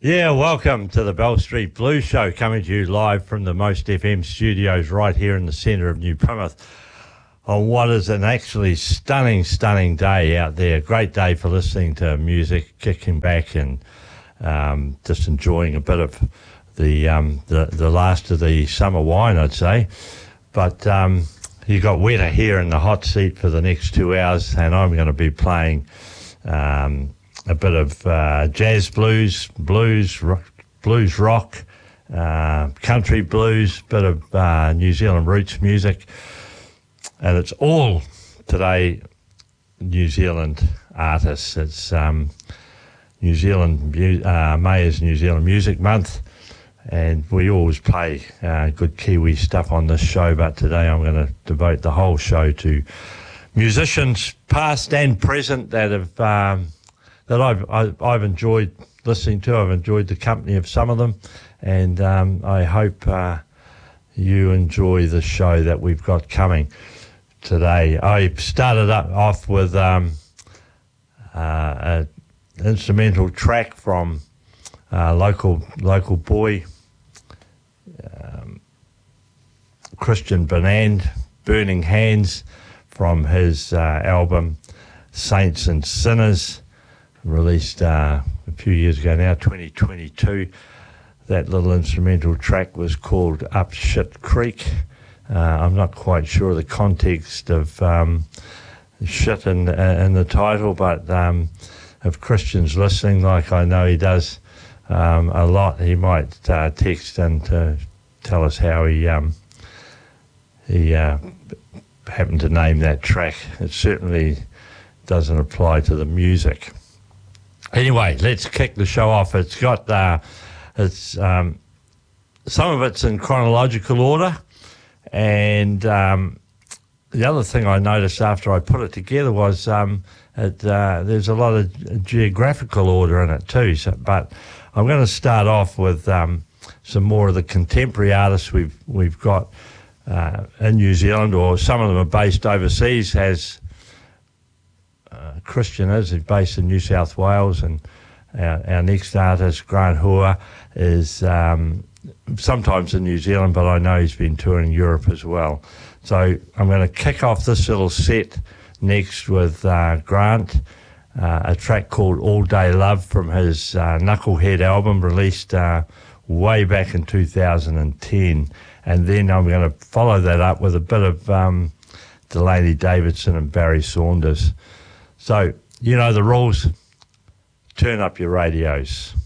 Yeah, welcome to the Bell Street Blues Show, coming to you live from the Most FM studios right here in the centre of New Plymouth on what is an actually stunning day out there. Great day for listening to music, kicking back and just enjoying a bit of the last of the summer wine, I'd say. But you got Weta here in the hot seat for the next 2 hours, and I'm going to be playing a bit of jazz blues, rock, country blues, bit of New Zealand roots music. And it's all today New Zealand artists. It's May is New Zealand Music Month, and we always play good Kiwi stuff on this show, but today I'm going to devote the whole show to musicians past and present that have that I've enjoyed listening to. I've enjoyed the company of some of them, and I hope you enjoy the show that we've got coming today. I started off with an instrumental track from local boy Christian Bernand, Burning Hands, from his album Saints and Sinners, released a few years ago now, 2022. That little instrumental track was called Up Shit Creek. I'm not quite sure the context of shit in the title, but if Christian's listening, like I know he does a lot, he might text in to tell us how he happened to name that track. It certainly doesn't apply to the music. Anyway, let's kick the show off. It's got some of it's in chronological order, and the other thing I noticed after I put it together was there's a lot of geographical order in it too. But I'm going to start off with some more of the contemporary artists we've got in New Zealand, or some of them are based overseas, as Christian he's based in New South Wales, and our next artist, Grant Hua, is sometimes in New Zealand, but I know he's been touring Europe as well. So I'm going to kick off this little set next with Grant, a track called All Day Love from his Knucklehead album, released way back in 2010. And then I'm going to follow that up with a bit of Delaney Davidson and Barry Saunders. So, you know the rules. Turn up your radios.